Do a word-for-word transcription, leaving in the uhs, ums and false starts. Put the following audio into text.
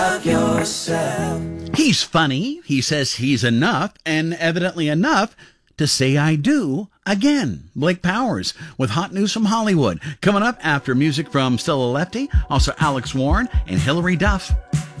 He's funny. He says he's enough, and evidently enough to say I do again. Blake Powers with hot news from Hollywood. Coming up after music from Stella Lefty, also Alex Warren and Hilary Duff.